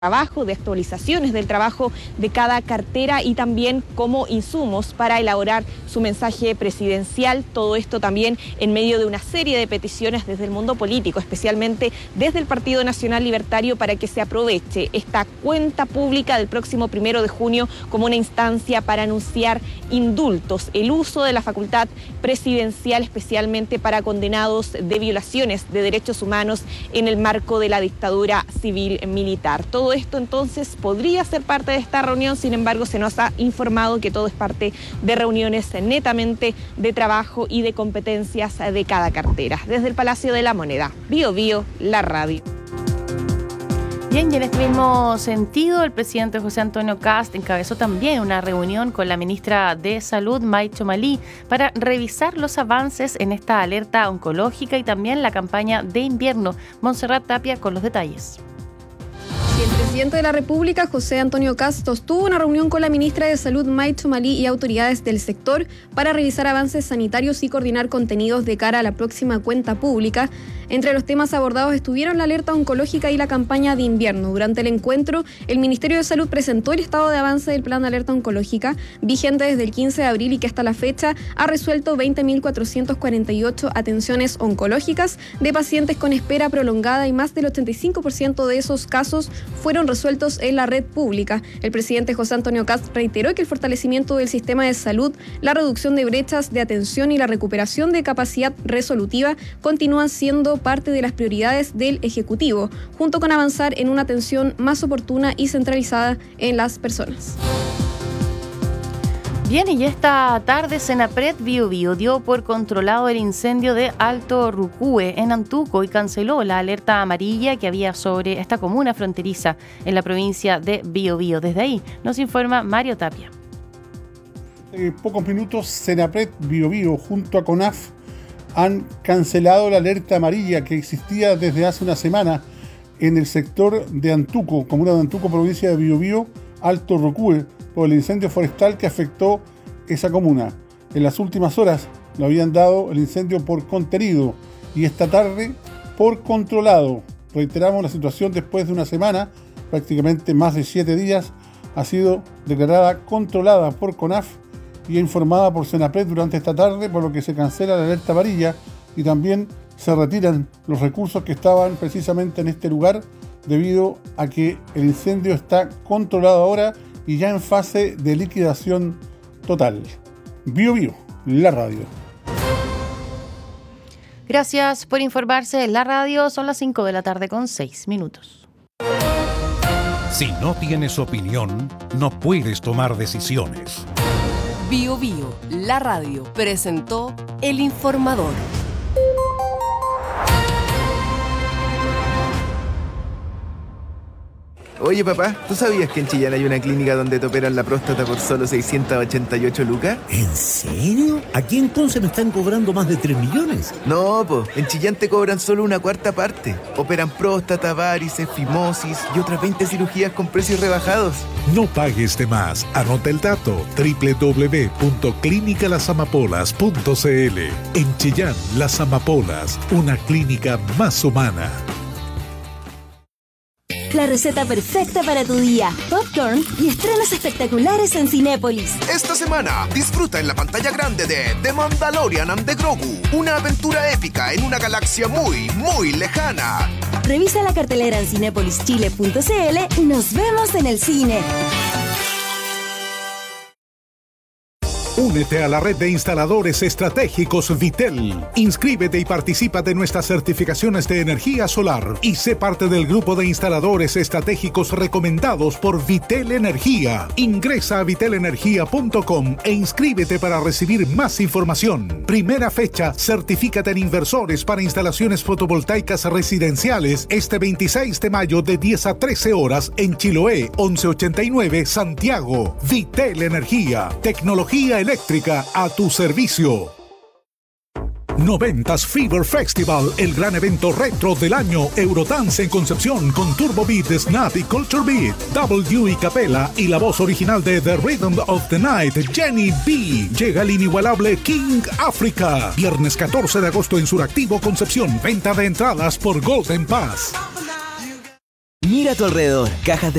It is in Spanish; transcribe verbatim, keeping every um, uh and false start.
trabajo, de actualizaciones del trabajo de cada cartera y también como insumos para elaborar su mensaje presidencial. Todo esto también en medio de una serie de peticiones desde el mundo político, especialmente desde el Partido Nacional Libertario, para que se aproveche esta cuenta pública del próximo primero de junio como una instancia para anunciar indultos, el uso de la facultad presidencial especialmente para condenados de violaciones de derechos humanos en el marco de la dictadura civil militar. Todo esto entonces podría ser parte de esta reunión, sin embargo se nos ha informado que todo es parte de reuniones netamente de trabajo y de competencias de cada cartera. Desde el Palacio de la Moneda, Bio Bio, la radio. Bien, y en este mismo sentido, el presidente José Antonio Kast encabezó también una reunión con la ministra de Salud, May Chomalí, para revisar los avances en esta alerta oncológica y también la campaña de invierno. Montserrat Tapia con los detalles. El presidente de la República, José Antonio Kast, sostuvo una reunión con la ministra de Salud, May Chomalí, y autoridades del sector para revisar avances sanitarios y coordinar contenidos de cara a la próxima cuenta pública. Entre los temas abordados estuvieron la alerta oncológica y la campaña de invierno. Durante el encuentro, el Ministerio de Salud presentó el estado de avance del plan de alerta oncológica, vigente desde el quince de abril y que hasta la fecha ha resuelto veinte mil cuatrocientas cuarenta y ocho atenciones oncológicas de pacientes con espera prolongada, y más del ochenta y cinco por ciento de esos casos fueron resueltos en la red pública. El presidente José Antonio Kast reiteró que el fortalecimiento del sistema de salud, la reducción de brechas de atención y la recuperación de capacidad resolutiva continúan siendo parte de las prioridades del Ejecutivo, junto con avanzar en una atención más oportuna y centralizada en las personas. Bien, y esta tarde Senapred Bio Bio dio por controlado el incendio de Alto Rucúe en Antuco y canceló la alerta amarilla que había sobre esta comuna fronteriza en la provincia de Bio Bio. Desde ahí nos informa Mario Tapia. En pocos minutos, Senapred Bio Bio junto a CONAF han cancelado la alerta amarilla que existía desde hace una semana en el sector de Antuco, comuna de Antuco, provincia de Bio Bio, Alto Rucúe, por el incendio forestal que afectó esa comuna. En las últimas horas lo habían dado el incendio por contenido y esta tarde por controlado. Reiteramos, la situación después de una semana, prácticamente más de siete días, ha sido declarada controlada por CONAF y informada por Senapred durante esta tarde, por lo que se cancela la alerta amarilla y también se retiran los recursos que estaban precisamente en este lugar debido a que el incendio está controlado ahora y ya en fase de liquidación total. Bio Bio, la radio. Gracias por informarse en la radio. Son las cinco de la tarde con seis minutos. Si no tienes opinión, no puedes tomar decisiones. Bio Bio, la radio, presentó El Informador. Oye papá, ¿tú sabías que en Chillán hay una clínica donde te operan la próstata por solo seiscientas ochenta y ocho lucas? ¿En serio? ¿Aquí entonces me están cobrando más de tres millones? No, po, en Chillán te cobran solo una cuarta parte. Operan próstata, varices, fimosis y otras veinte cirugías con precios rebajados. No pagues de más. Anota el dato: doble u doble u doble u punto clínica las amapolas punto c l. En Chillán, Las Amapolas, una clínica más humana. La receta perfecta para tu día. Popcorn y estrenos espectaculares en Cinépolis. Esta semana, disfruta en la pantalla grande de The Mandalorian and the Grogu. Una aventura épica en una galaxia muy, muy lejana. Revisa la cartelera en cinépolis chile punto c l y nos vemos en el cine. Únete a la red de instaladores estratégicos Vitel. Inscríbete y participa de nuestras certificaciones de energía solar y sé parte del grupo de instaladores estratégicos recomendados por Vitel Energía. Ingresa a vitel energía punto com e inscríbete para recibir más información. Primera fecha, certifícate en inversores para instalaciones fotovoltaicas residenciales este veintiséis de mayo de diez a trece horas en Chiloé, once ochenta y nueve, Santiago. Vitel Energía, tecnología eléctrica a tu servicio. noventas Fever Festival, el gran evento retro del año. Eurodance en Concepción con Turbo Beat, Snap y Culture Beat. W y Capela y la voz original de The Rhythm of the Night, Jenny B. Llega el inigualable King Africa. Viernes catorce de agosto en Suractivo, Concepción. Venta de entradas por Golden Pass. Mira a tu alrededor, cajas de